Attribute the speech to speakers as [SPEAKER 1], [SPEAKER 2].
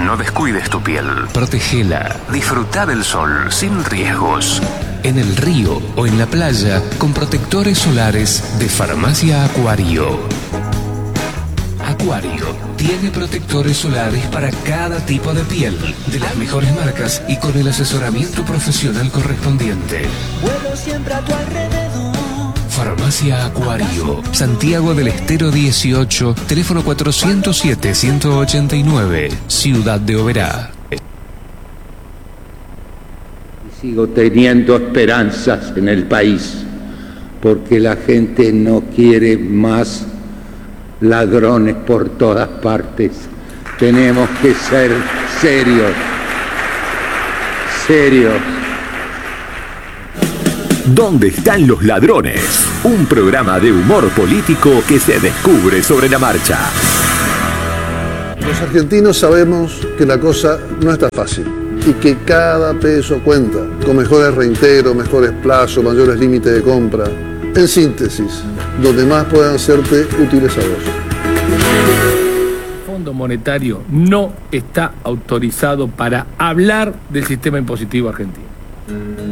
[SPEAKER 1] No descuides tu piel.
[SPEAKER 2] Protégela.
[SPEAKER 1] Disfruta del sol sin riesgos.
[SPEAKER 2] En el río o en la playa con protectores solares de Farmacia Acuario. Acuario tiene protectores solares para cada tipo de piel, de las mejores marcas y con el asesoramiento profesional correspondiente.
[SPEAKER 3] Vuelo siempre a tu alrededor.
[SPEAKER 2] Farmacia Acuario, Santiago del Estero 18, teléfono 407-189, Ciudad de Oberá.
[SPEAKER 4] Sigo teniendo esperanzas en el país, porque la gente no quiere más ladrones por todas partes. Tenemos que ser serios, serios.
[SPEAKER 5] ¿Dónde están los ladrones? Un programa de humor político que se descubre sobre la marcha.
[SPEAKER 6] Los argentinos sabemos que la cosa no está fácil y que cada peso cuenta, con mejores reintegros, mejores plazos, mayores límites de compra. En síntesis, donde más puedan serte útiles a vos.
[SPEAKER 7] El Fondo Monetario no está autorizado para hablar del sistema impositivo argentino.